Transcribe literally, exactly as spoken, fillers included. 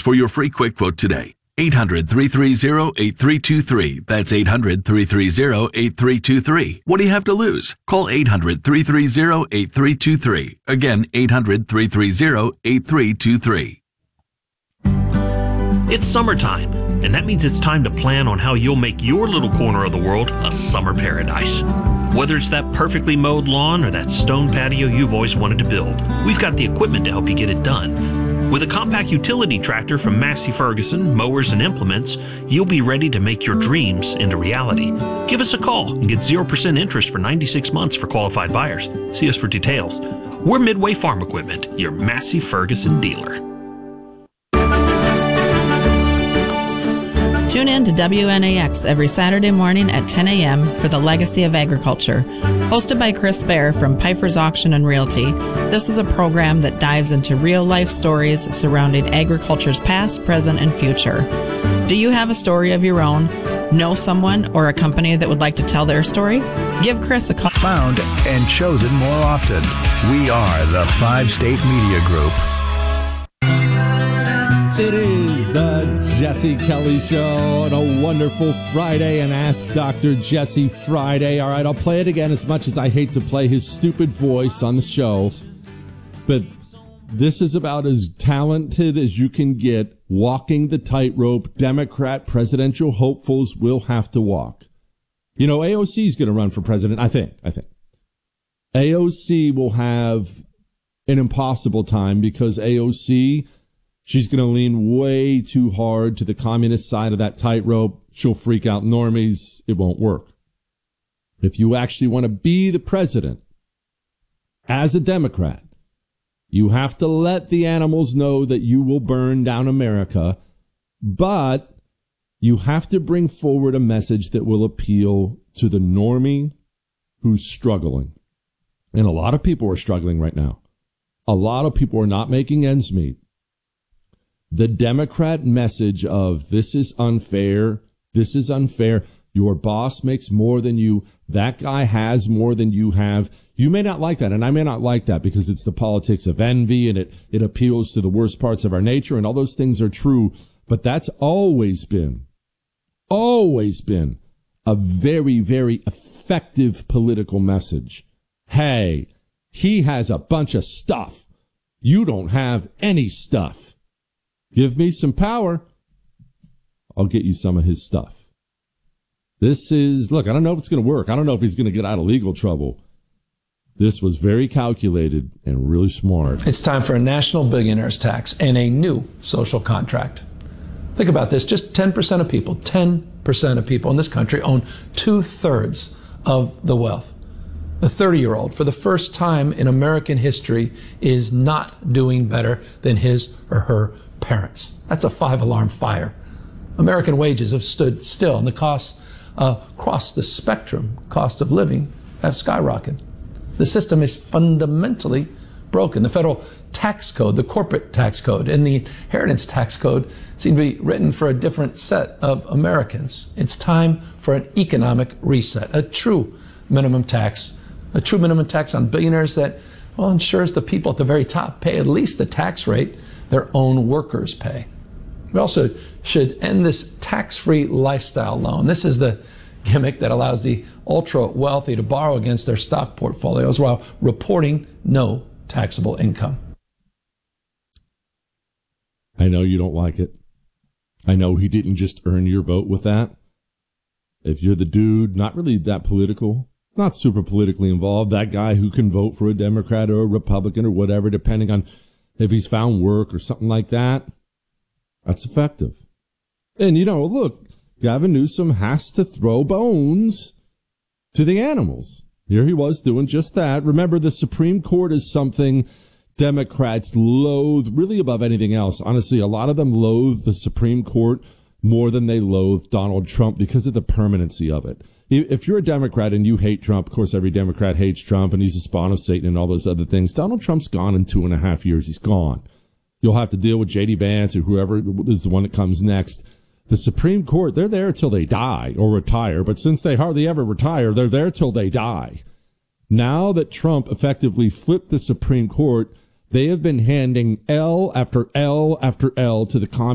for your free quick quote today. eight hundred, three three zero, eight three two three. That's eight hundred, three three zero, eight three two three. What do you have to lose? Call eight hundred, three three zero, eight three two three. Again, eight hundred, three three zero, eight three two three. It's summertime, and that means it's time to plan on how you'll make your little corner of the world a summer paradise. Whether it's that perfectly mowed lawn or that stone patio you've always wanted to build, we've got the equipment to help you get it done. With a compact utility tractor from Massey Ferguson, Mowers and Implements, you'll be ready to make your dreams into reality. Give us a call and get zero percent interest for ninety-six months for qualified buyers. See us for details. We're Midway Farm Equipment, your Massey Ferguson dealer. Tune in to W N A X every Saturday morning at ten a.m. for the Legacy of Agriculture. Hosted by Chris Baer from Piper's Auction and Realty, this is a program that dives into real-life stories surrounding agriculture's past, present, and future. Do you have a story of your own? Know someone or a company that would like to tell their story? Give Chris a call. Found and chosen more often. We are the Five State Media Group. It is the Jesse Kelly Show on a wonderful Friday and Ask Doctor Jesse Friday. All right, I'll play it again as much as I hate to play his stupid voice on the show. But this is about as talented as you can get walking the tightrope Democrat presidential hopefuls will have to walk. You know, A O C is going to run for president, I think. I think. A O C will have an impossible time because A O C... she's going to lean way too hard to the communist side of that tightrope. She'll freak out normies. It won't work. If you actually want to be the president as a Democrat, you have to let the animals know that you will burn down America, but you have to bring forward a message that will appeal to the normie who's struggling. And a lot of people are struggling right now. A lot of people are not making ends meet. The Democrat message of this is unfair, this is unfair, your boss makes more than you, that guy has more than you have. You may not like that, and I may not like that because it's the politics of envy and it, it appeals to the worst parts of our nature, and all those things are true. But that's always been, always been a very, very effective political message. Hey, he has a bunch of stuff. You don't have any stuff. Give me some power, I'll get you some of his stuff. This is, look, I don't know if it's going to work. I don't know if he's going to get out of legal trouble. This was very calculated and really smart. It's time for a national billionaires tax and a new social contract. Think about this. Just ten percent of people, ten percent of people in this country own two-thirds of the wealth. A thirty-year-old, for the first time in American history, is not doing better than his or her parents. That's a five-alarm fire. American wages have stood still, and the costs uh, across the spectrum, cost of living, have skyrocketed. The system is fundamentally broken. The federal tax code, the corporate tax code, and the inheritance tax code seem to be written for a different set of Americans. It's time for an economic reset, a true minimum tax, a true minimum tax on billionaires that, well, ensures the people at the very top pay at least the tax rate their own workers pay. We also should end this tax-free lifestyle loan. This is the gimmick that allows the ultra-wealthy to borrow against their stock portfolios while reporting no taxable income. I know you don't like it. I know he didn't just earn your vote with that. If you're the dude, not really that political, not super politically involved, that guy who can vote for a Democrat or a Republican or whatever, depending on if he's found work or something like that, that's effective. And, you know, look, Gavin Newsom has to throw bones to the animals. Here he was doing just that. Remember, the Supreme Court is something Democrats loathe really above anything else. Honestly, a lot of them loathe the Supreme Court more than they loathe Donald Trump because of the permanency of it. If you're a Democrat and you hate Trump, of course, every Democrat hates Trump and he's a spawn of Satan and all those other things. Donald Trump's gone in two and a half years. He's gone. You'll have to deal with J D Vance or whoever is the one that comes next. The Supreme Court, they're there till they die or retire. But since they hardly ever retire, they're there till they die. Now that Trump effectively flipped the Supreme Court, they have been handing L after L after L to the Congress.